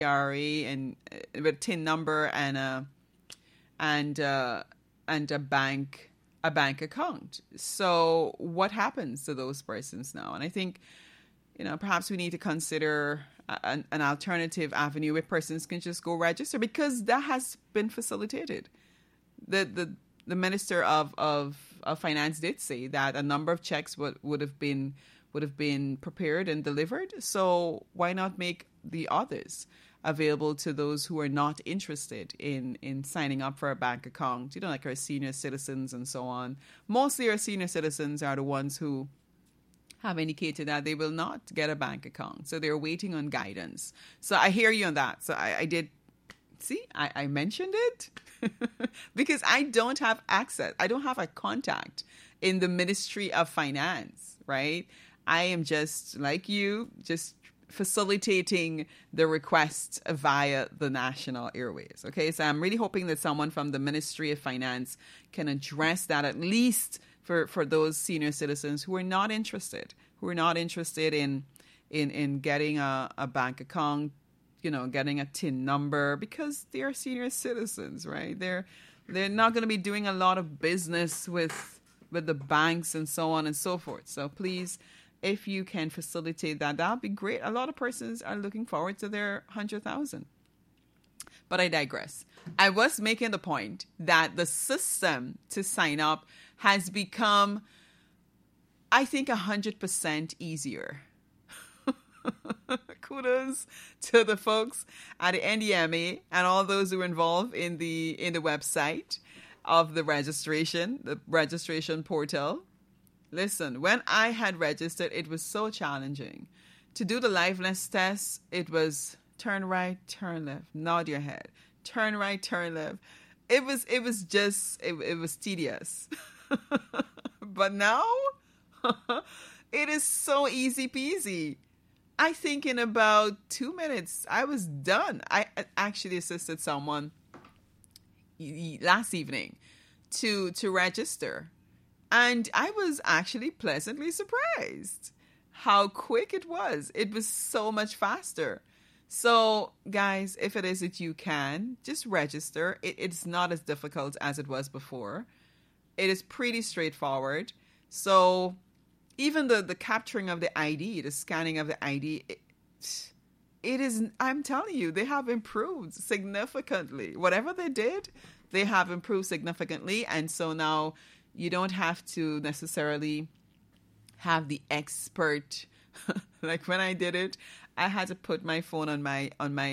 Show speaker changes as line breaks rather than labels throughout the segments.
RA and with a TIN number and a bank account. So what happens to those persons now? And I think, perhaps we need to consider an alternative avenue where persons can just go register, because that has been facilitated. The Minister of Finance did say that a number of checks would have been prepared and delivered. So why not make the others available to those who are not interested in signing up for a bank account? Like our senior citizens and so on. Mostly our senior citizens are the ones who have indicated that they will not get a bank account. So they're waiting on guidance. So I hear you on that. So I did, see, I mentioned it because I don't have access. I don't have a contact in the Ministry of Finance, right? I am just like you, just facilitating the request via the national airways. Okay, so I'm really hoping that someone from the Ministry of Finance can address that, at least for those senior citizens who are not interested in getting a bank account, getting a TIN number, because they are senior citizens, right? They're not going to be doing a lot of business with the banks and so on and so forth. So please, if you can facilitate that, that'd be great. A lot of persons are looking forward to their 100,000. But I digress. I was making the point that the system to sign up has become, I think, 100% easier. Kudos to the folks at the NDMA and all those who are involved in the website of the registration portal. Listen, when I had registered, it was so challenging. To do the liveness test, it was turn right, turn left, nod your head, turn right, turn left. It was tedious. But now, it is so easy peasy. I think in about 2 minutes, I was done. I actually assisted someone last evening to register. And I was actually pleasantly surprised how quick it was. It was so much faster. So, guys, if it is that you can, just register. It's not as difficult as it was before. It is pretty straightforward. So, even the capturing of the ID, the scanning of the ID, it is, I'm telling you, they have improved significantly. Whatever they did, they have improved significantly. And so now you don't have to necessarily have the expert. Like when I did it, I had to put my phone on my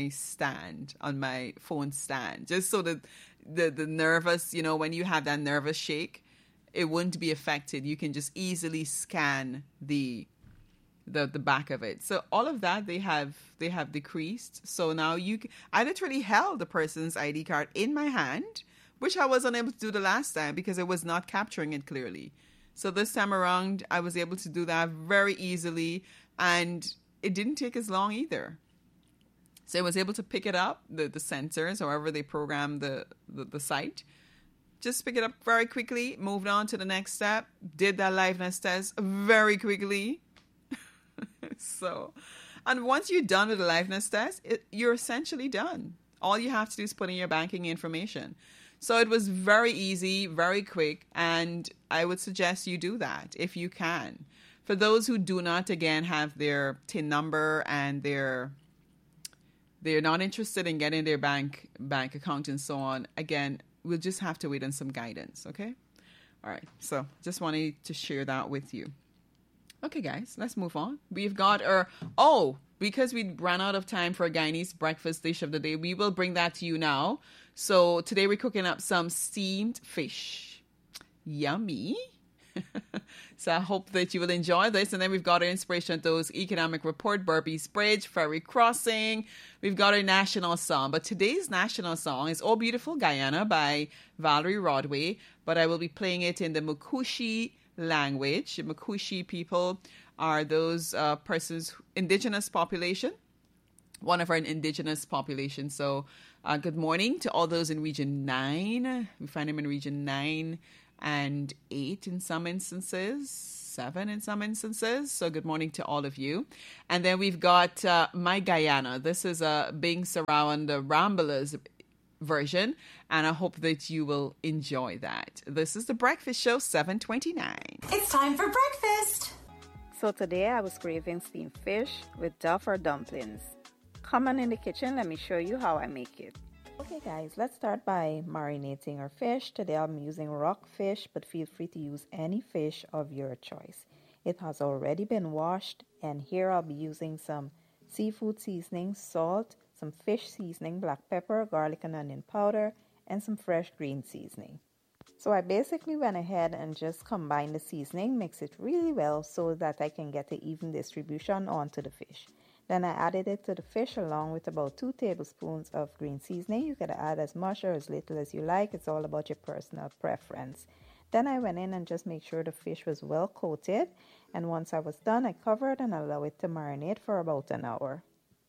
phone stand, just so that the nervous, when you have that nervous shake, it wouldn't be affected. You can just easily scan the back of it. So all of that they have decreased. So now I literally held the person's ID card in my hand, which I was unable to do the last time because it was not capturing it clearly. So this time around, I was able to do that very easily, and it didn't take as long either. So I was able to pick it up, the sensors, however they program the site. Just pick it up very quickly, moved on to the next step, did that liveness test very quickly. So, and once you're done with the liveness test, you're essentially done. All you have to do is put in your banking information. So it was very easy, very quick, and I would suggest you do that if you can. For those who do not, again, have their TIN number and they're not interested in getting their bank account and so on, again, we'll just have to wait on some guidance, okay? All right, so just wanted to share that with you. Okay, guys, let's move on. We've got because we ran out of time for a Guyanese breakfast dish of the day, we will bring that to you now. So today we're cooking up some steamed fish. Yummy. So I hope that you will enjoy this. And then we've got our inspiration those economic report, Burpees Bridge, Ferry Crossing. We've got our national song. But today's national song is Oh Beautiful Guyana by Valerie Rodway. But I will be playing it in the Mukushi language. The Mukushi people are those persons, indigenous population, one of our indigenous population. So good morning to all those in Region 9. We find them in Region 9 and 8 in some instances. 7 in some instances. So good morning to all of you. And then we've got My Guyana. This is a Bing Surround the Ramblers version, and I hope that you will enjoy that. This is The Breakfast Show 729.
It's time for breakfast.
So today I was craving steamed fish with duff or dumplings. Come on in the kitchen, let me show you how I make it. Okay guys, let's start by marinating our fish. Today I'm using rock fish, but feel free to use any fish of your choice. It has already been washed, and here I'll be using some seafood seasoning, salt, some fish seasoning, black pepper, garlic and onion powder, and some fresh green seasoning. So I basically went ahead and just combined the seasoning, mix it really well so that I can get an even distribution onto the fish. Then I added it to the fish along with about 2 tablespoons of green seasoning. You can add as much or as little as you like. It's all about your personal preference. Then I went in and just made sure the fish was well coated. And once I was done, I covered and allowed it to marinate for about an hour.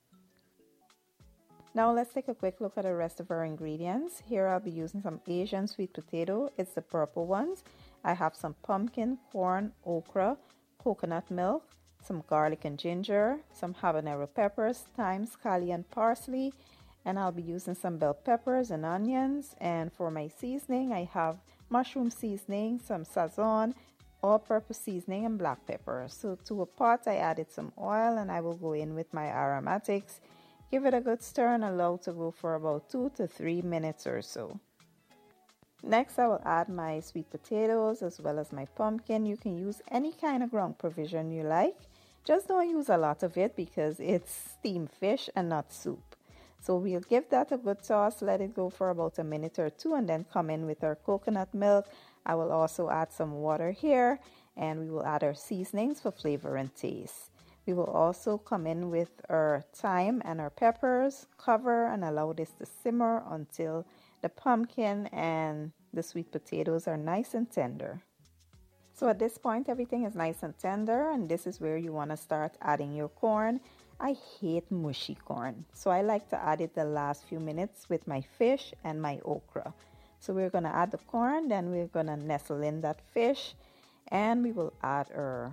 Now let's take a quick look at the rest of our ingredients. Here I'll be using some Asian sweet potato. It's the purple ones. I have some pumpkin, corn, okra, coconut milk, some garlic and ginger, some habanero peppers, thyme, scallion, and parsley. And I'll be using some bell peppers and onions. And for my seasoning, I have mushroom seasoning, some sazon, all-purpose seasoning, and black pepper. So to a pot, I added some oil, and I will go in with my aromatics. Give it a good stir and allow to go for about 2 to 3 minutes or so. Next, I will add my sweet potatoes as well as my pumpkin. You can use any kind of ground provision you like. Just don't use a lot of it because it's steamed fish and not soup. So we'll give that a good toss, let it go for about a minute or 2, and then come in with our coconut milk. I will also add some water here, and we will add our seasonings for flavor and taste. We will also come in with our thyme and our peppers, cover and allow this to simmer until the pumpkin and the sweet potatoes are nice and tender. So at this point, everything is nice and tender, and this is where you want to start adding your corn. I hate mushy corn, so I like to add it the last few minutes with my fish and my okra. So we're going to add the corn, then we're going to nestle in that fish, and we will add our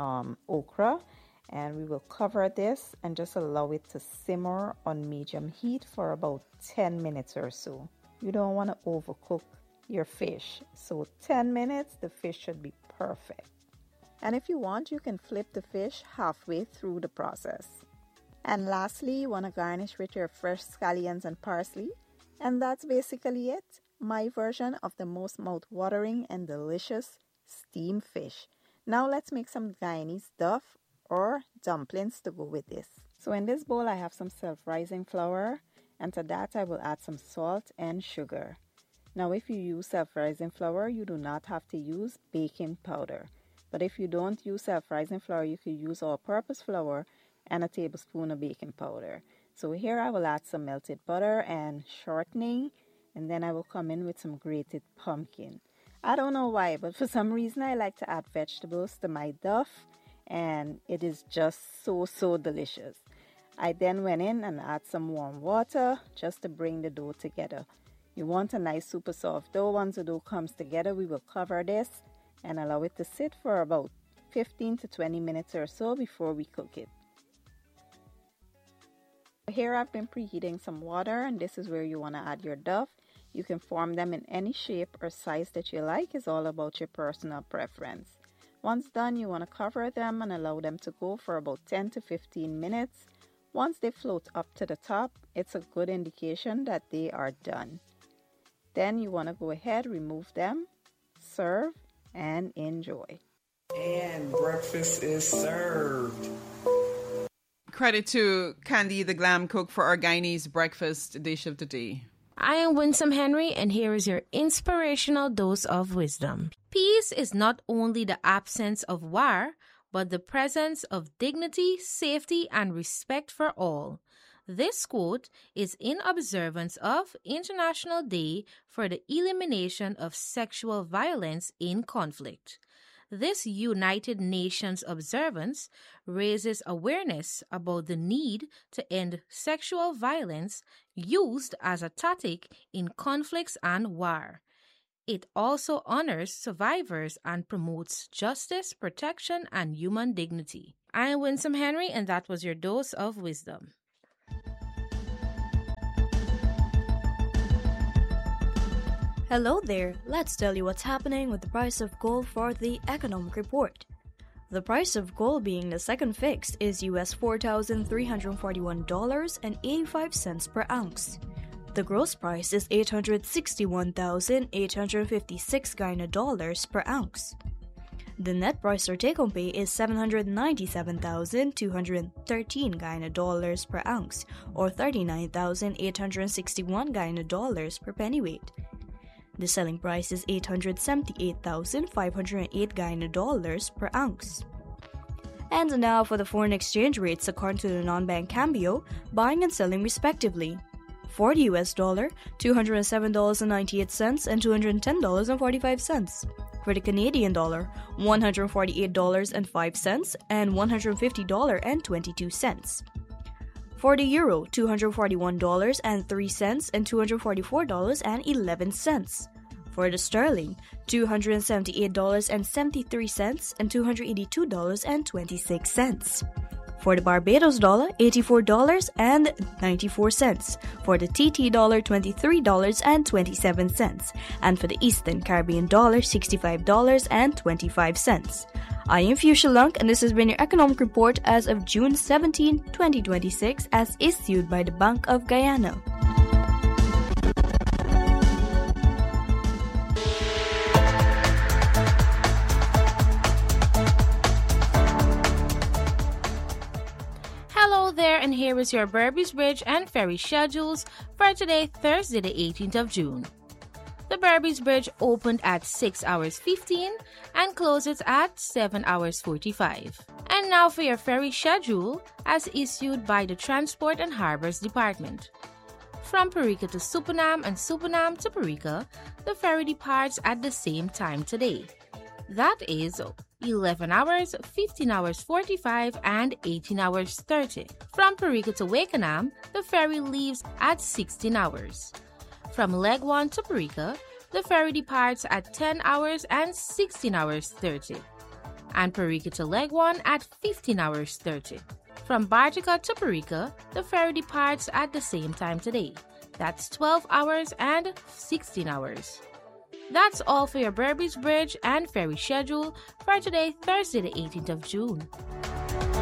okra. And we will cover this and just allow it to simmer on medium heat for about 10 minutes or so. You don't want to overcook your fish. So 10 minutes, the fish should be perfect. And if you want, you can flip the fish halfway through the process. And lastly, you want to garnish with your fresh scallions and parsley. And that's basically it. My version of the most mouth-watering and delicious steamed fish. Now let's make some Guyanese duff or dumplings to go with this. So in this bowl I have some self-rising flour, and to that I will add some salt and sugar. Now if you use self-rising flour, you do not have to use baking powder. But if you don't use self-rising flour, you can use all-purpose flour and a tablespoon of baking powder. So here I will add some melted butter and shortening, and then I will come in with some grated pumpkin. I don't know why, but for some reason I like to add vegetables to my duff, and it is just so delicious. I then went in and add some warm water just to bring the dough together. You want a nice super soft dough. Once the dough comes together, we will cover this and allow it to sit for about 15 to 20 minutes or so before we cook it. Here I've been preheating some water, and this is where you want to add your duff. You can form them in any shape or size that you like. It's all about your personal preference. Once done, you want to cover them and allow them to go for about 10 to 15 minutes. Once they float up to the top, it's a good indication that they are done. Then you want to go ahead, remove them, serve, and enjoy.
And breakfast is served.
Credit to Candy the Glam Cook for our Guyanese breakfast dish of the day.
I am Winsome Henry, and here is your inspirational dose of wisdom. Peace is not only the absence of war, but the presence of dignity, safety, and respect for all. This quote is in observance of International Day for the Elimination of Sexual Violence in Conflict. This United Nations observance raises awareness about the need to end sexual violence used as a tactic in conflicts and war. It also honors survivors and promotes justice, protection, and human dignity. I am Winsome Henry, and that was your dose of wisdom.
Hello there, let's tell you what's happening with the price of gold for the economic report. The price of gold being the second fix is US $4,341.85 per ounce. The gross price is $861,856 Guyana dollars per ounce. The net price or take-home pay is $797,213 Guyana dollars per ounce, or $39,861 Guyana dollars per pennyweight. The selling price is $878,508 Guyana dollars per ounce. And now for the foreign exchange rates according to the non-bank Cambio, buying and selling respectively. For the US dollar, $207.98 and $210.45. For the Canadian dollar, $148.05 and $150.22. For the euro, $241.03 and $244.11. For the sterling, $278.73 and $282.26. For the Barbados dollar, $84.94. For the TT dollar, $23.27. And for the Eastern Caribbean dollar, $65.25. I am Fuchsia Lunk, and this has been your economic report as of June 17, 2026, as issued by the Bank of Guyana.
Hello there, and here is your Berbice Bridge and ferry schedules for today, Thursday, the 18th of June. The Berbice Bridge opened at 6 hours 15 and closes at 7 hours 45. And now for your ferry schedule as issued by the Transport and Harbors Department. From Parika to Supanam and Supanam to Parika, the ferry departs at the same time today. That is 11 hours, 15 hours 45, and 18 hours 30. From Parika to Wakenham, the ferry leaves at 16 hours. From Leg 1 to Parika, the ferry departs at 10 hours and 16 hours 30. And Parika to Leg 1 at 15 hours 30. From Bartica to Parika, the ferry departs at the same time today. That's 12 hours and 16 hours. That's all for your Berbice Bridge and ferry schedule for today, Thursday, the 18th of June.